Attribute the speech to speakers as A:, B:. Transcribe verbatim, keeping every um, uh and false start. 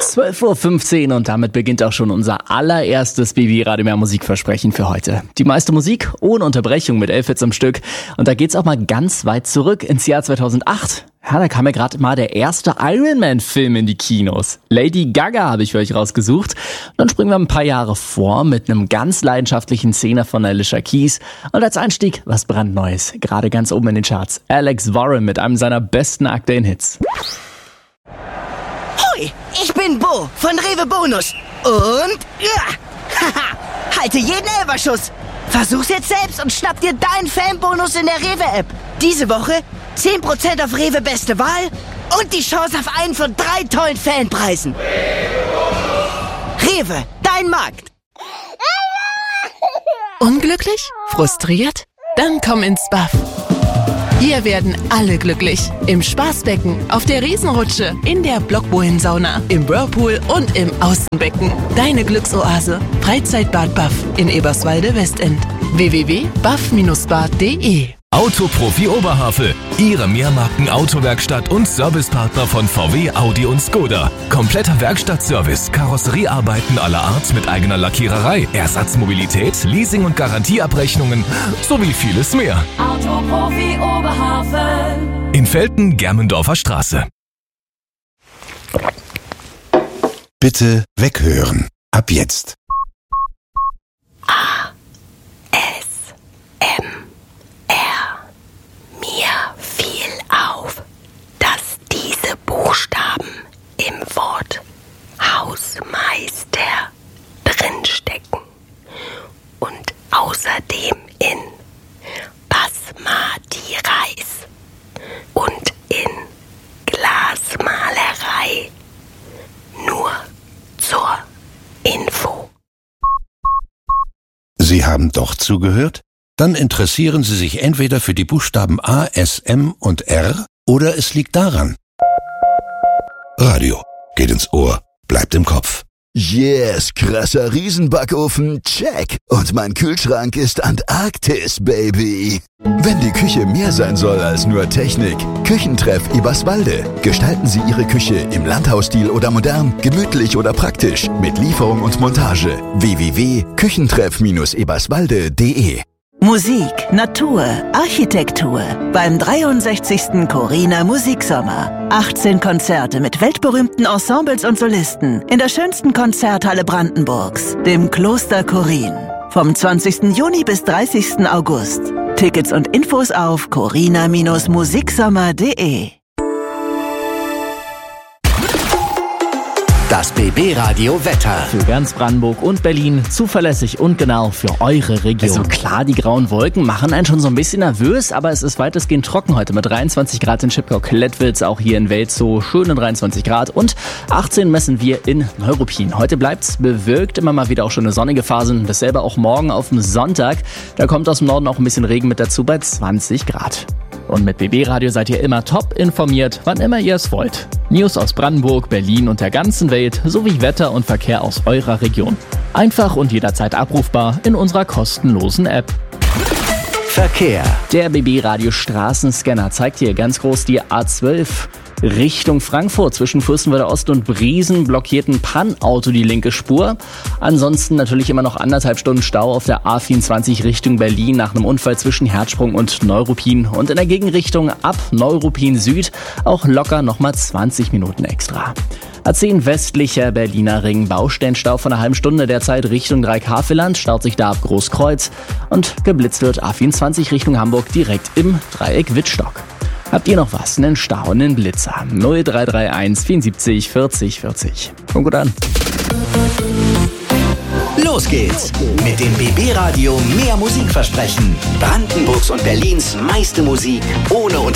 A: zwölf Uhr fünfzehn und damit beginnt auch schon unser allererstes B B Radio Mehr Musikversprechen für heute. Die meiste Musik ohne Unterbrechung mit elf Hits am Stück. Und da geht's auch mal ganz weit zurück ins Jahr zweitausendacht. Ja, da kam ja gerade mal der erste Iron Man-Film in die Kinos. Lady Gaga habe ich für euch rausgesucht. Dann springen wir ein paar Jahre vor mit einem ganz leidenschaftlichen Szene von Alicia Keys. Und als Einstieg was brandneues, gerade ganz oben in den Charts. Alex Warren mit einem seiner besten aktuellen Hits.
B: Hoi, ich bin Bo von Rewe Bonus. Und ja, haha, halte jeden Elferschuss. Versuch's jetzt selbst und schnapp dir deinen Fanbonus in der Rewe-App. Diese Woche zehn Prozent auf Rewe Beste Wahl und die Chance auf einen von drei tollen Fanpreisen. Rewe, dein Markt.
C: Unglücklich? Frustriert? Dann komm ins Buff. Hier werden alle glücklich. Im Spaßbecken, auf der Riesenrutsche, in der Blockbohlen-Sauna, im Whirlpool und im Außenbecken. Deine Glücksoase. Freizeitbad Buff in Eberswalde-Westend. w w w punkt buff Bindestrich bad punkt de
D: Autoprofi Oberhavel, Ihre Mehrmarken-Autowerkstatt und Servicepartner von V W, Audi und Skoda. Kompletter Werkstattservice, Karosseriearbeiten aller Art mit eigener Lackiererei, Ersatzmobilität, Leasing- und Garantieabrechnungen sowie vieles mehr.
E: Autoprofi Oberhavel.
D: In Velten, Germendorfer Straße.
F: Bitte weghören. Ab jetzt.
G: Mir fiel auf, dass diese Buchstaben im Wort Hausmeister drinstecken und außerdem in Basmati Reis und in Glasmalerei. Nur zur Info.
F: Sie haben doch zugehört? Dann interessieren Sie sich entweder für die Buchstaben A, S, M und R oder es liegt daran. Radio geht ins Ohr, bleibt im Kopf.
H: Yes, krasser Riesenbackofen, check. Und mein Kühlschrank ist Antarktis, Baby. Wenn die Küche mehr sein soll als nur Technik, Küchentreff Eberswalde. Gestalten Sie Ihre Küche im Landhausstil oder modern, gemütlich oder praktisch, mit Lieferung und Montage. w w w punkt küchentreff Bindestrich eberswalde punkt de
I: Musik, Natur, Architektur beim dreiundsechzigsten Corina Musiksommer. achtzehn Konzerte mit weltberühmten Ensembles und Solisten in der schönsten Konzerthalle Brandenburgs, dem Kloster Korin. Vom zwanzigsten Juni bis dreißigsten August. Tickets und Infos auf corina Bindestrich musiksommer punkt de.
J: Das B B Radio Wetter.
A: Für ganz Brandenburg und Berlin zuverlässig und genau für eure Region. Also klar, die grauen Wolken machen einen schon so ein bisschen nervös, aber es ist weitestgehend trocken heute mit dreiundzwanzig Grad in Schipkau-Klettwitz, auch hier in Welzow schöne dreiundzwanzig Grad und achtzehn messen wir in Neuruppin. Heute bleibt's bewölkt, immer mal wieder auch schon eine sonnige Phase. Dasselbe auch morgen auf dem Sonntag. Da kommt aus dem Norden auch ein bisschen Regen mit dazu bei zwanzig Grad. Und mit B B Radio seid ihr immer top informiert, wann immer ihr es wollt. News aus Brandenburg, Berlin und der ganzen Welt sowie Wetter und Verkehr aus eurer Region. Einfach und jederzeit abrufbar in unserer kostenlosen App.
J: Verkehr.
A: Der B B Radio Straßenscanner zeigt hier ganz groß die A zwölf. Richtung Frankfurt zwischen Fürstenwalder Ost und Briesen blockiert ein Pan-Auto die linke Spur. Ansonsten natürlich immer noch anderthalb Stunden Stau auf der A vierundzwanzig Richtung Berlin nach einem Unfall zwischen Herzsprung und Neuruppin. Und in der Gegenrichtung ab Neuruppin Süd auch locker nochmal zwanzig Minuten extra. A zehn westlicher Berliner Ring, Baustellenstau von einer halben Stunde derzeit Richtung Dreieck-Havelland, staut sich da ab Großkreuz und geblitzt wird A vierundzwanzig Richtung Hamburg direkt im Dreieck Wittstock. Habt ihr noch was? Einen Stau, einen Blitzer? null drei drei eins vierundsiebzig vierzig vierzig. Kommt gut an.
J: Los geht's mit dem B B Radio Mehr Musikversprechen. Brandenburgs und Berlins meiste Musik ohne